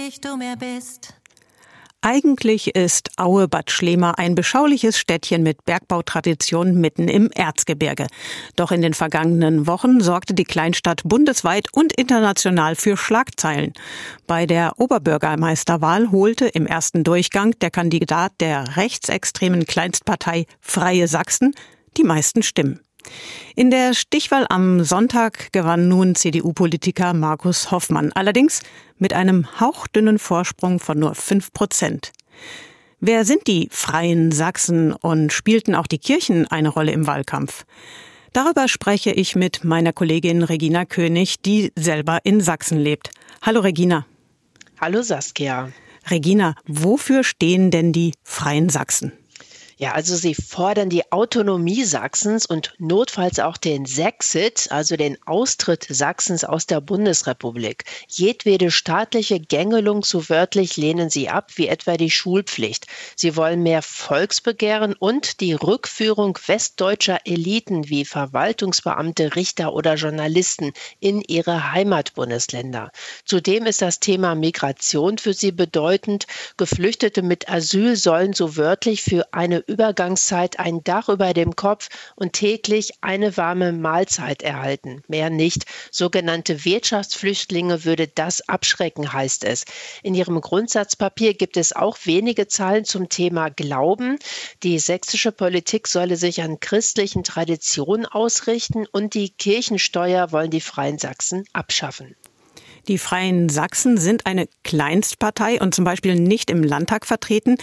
glücklich du mehr bist. Eigentlich ist Aue-Bad Schlema ein beschauliches Städtchen mit Bergbautradition mitten im Erzgebirge. Doch in den vergangenen Wochen sorgte die Kleinstadt bundesweit und international für Schlagzeilen. Bei der Oberbürgermeisterwahl holte im ersten Durchgang der Kandidat der rechtsextremen Kleinstpartei Freie Sachsen die meisten Stimmen. In der Stichwahl am Sonntag gewann nun CDU-Politiker Markus Hoffmann, allerdings mit einem hauchdünnen Vorsprung von nur 5%. Wer sind die Freien Sachsen und spielten auch die Kirchen eine Rolle im Wahlkampf? Darüber spreche ich mit meiner Kollegin Regina König, die selber in Sachsen lebt. Hallo Regina. Hallo Saskia. Regina, wofür stehen denn die Freien Sachsen? Ja, also sie fordern die Autonomie Sachsens und notfalls auch den Sexit, also den Austritt Sachsens aus der Bundesrepublik. Jedwede staatliche Gängelung, so wörtlich, lehnen sie ab, wie etwa die Schulpflicht. Sie wollen mehr Volksbegehren und die Rückführung westdeutscher Eliten wie Verwaltungsbeamte, Richter oder Journalisten in ihre Heimatbundesländer. Zudem ist das Thema Migration für sie bedeutend. Geflüchtete mit Asyl sollen so wörtlich für eine Übergangszeit ein Dach über dem Kopf und täglich eine warme Mahlzeit erhalten. Mehr nicht. Sogenannte Wirtschaftsflüchtlinge würde das abschrecken, heißt es. In ihrem Grundsatzpapier gibt es auch wenige Zahlen zum Thema Glauben. Die sächsische Politik solle sich an christlichen Traditionen ausrichten und die Kirchensteuer wollen die Freien Sachsen abschaffen. Die Freien Sachsen sind eine Kleinstpartei und zum Beispiel nicht im Landtag vertreten.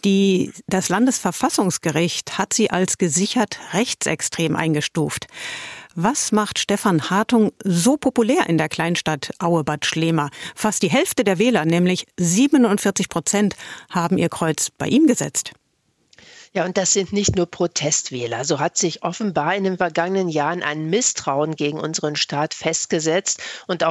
Das Landesverfassungsgericht hat sie als gesichert rechtsextrem eingestuft. Was macht Stefan Hartung so populär in der Kleinstadt Aue-Bad Schlema? Fast die Hälfte der Wähler, nämlich 47%, haben ihr Kreuz bei ihm gesetzt. Ja, und das sind nicht nur Protestwähler. So hat sich offenbar in den vergangenen Jahren ein Misstrauen gegen unseren Staat festgesetzt und auch